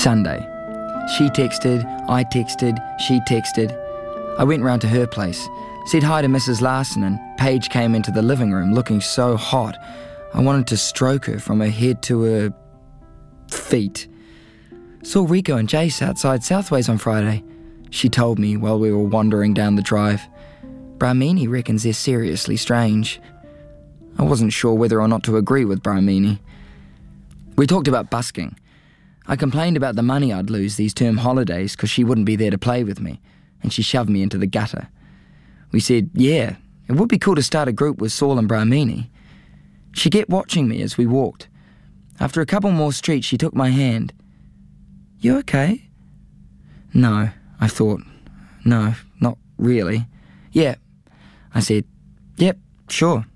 Sunday. She texted, I texted, she texted. I went round to her place, said hi to Mrs. Larson, and Paige came into the living room looking so hot. I wanted to stroke her from her head to her feet. Saw Rico and Jace outside Southways on Friday, she told me while we were wandering down the drive. Bramini reckons they're seriously strange. I wasn't sure whether or not to agree with Bramini. We talked about busking. I complained about the money I'd lose these term holidays because she wouldn't be there to play with me, and she shoved me into the gutter. We said, yeah, it would be cool to start a group with Saul and Bramini. She kept watching me as we walked. After a couple more streets, she took my hand. You okay? No, I thought. No, not really. Yeah, I said, yep, sure.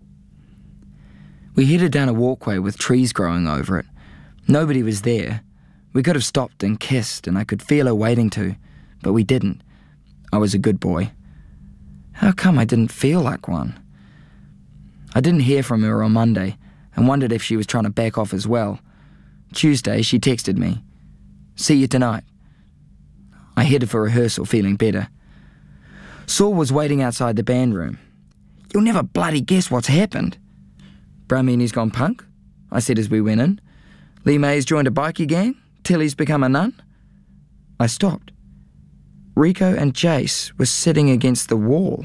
We headed down a walkway with trees growing over it. Nobody was there. We could have stopped and kissed, and I could feel her waiting to, but we didn't. I was a good boy. How come I didn't feel like one? I didn't hear from her on Monday and wondered if she was trying to back off as well. Tuesday, she texted me, "See you tonight." I headed for rehearsal feeling better. Saul was waiting outside the band room. You'll never bloody guess what's happened. Bramini's gone punk, I said as we went in. Lee May's joined a bikie gang. Tilly's become a nun. I stopped. Rico and Jace were sitting against the wall.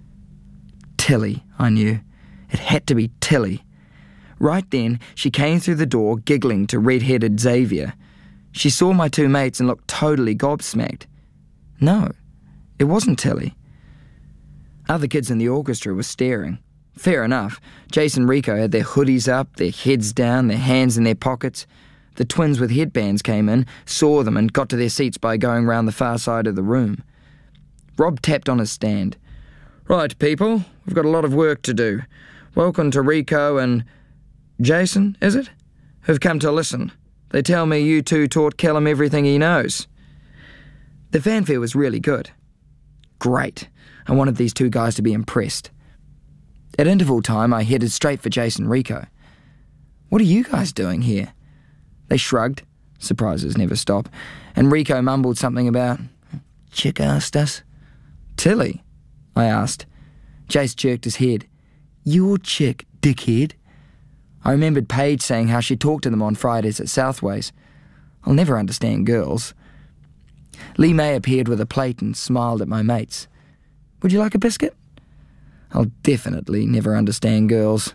Tilly, I knew. It had to be Tilly. Right then, she came through the door giggling to red-headed Xavier. She saw my two mates and looked totally gobsmacked. No, it wasn't Tilly. Other kids in the orchestra were staring. Fair enough. Jace and Rico had their hoodies up, their heads down, their hands in their pockets. The twins with headbands came in, saw them and got to their seats by going round the far side of the room. Rob tapped on his stand. Right, people, we've got a lot of work to do. Welcome to Rico and Jason, is it? Who've come to listen. They tell me you two taught Callum everything he knows. The fanfare was really good. Great. I wanted these two guys to be impressed. At interval time, I headed straight for Jason and Rico. What are you guys doing here? They shrugged. Surprises never stop. And Rico mumbled something about, Chick asked us. Tilly? I asked. Jace jerked his head. Your chick, dickhead. I remembered Paige saying how she talked to them on Fridays at Southways. I'll never understand girls. Lee May appeared with a plate and smiled at my mates. Would you like a biscuit? I'll definitely never understand girls.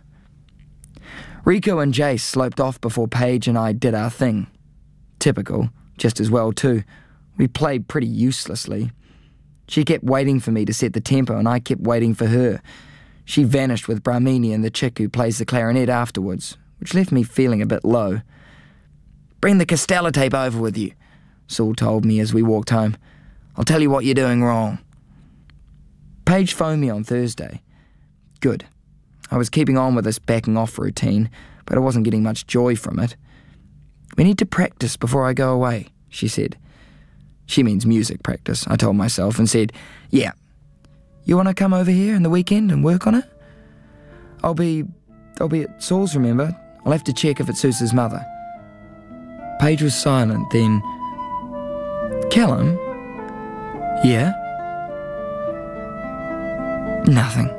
Rico and Jace sloped off before Paige and I did our thing. Typical, just as well too. We played pretty uselessly. She kept waiting for me to set the tempo and I kept waiting for her. She vanished with Bramini and the chick who plays the clarinet afterwards, which left me feeling a bit low. Bring the Costello tape over with you, Saul told me as we walked home. I'll tell you what you're doing wrong. Paige phoned me on Thursday. Good. I was keeping on with this backing off routine, but I wasn't getting much joy from it. We need to practice before I go away, she said. She means music practice, I told myself, and said, yeah. You want to come over here in the weekend and work on it? I'll be at Saul's, remember? I'll have to check if it suits his mother. Paige was silent, then... Callum? Yeah? Nothing.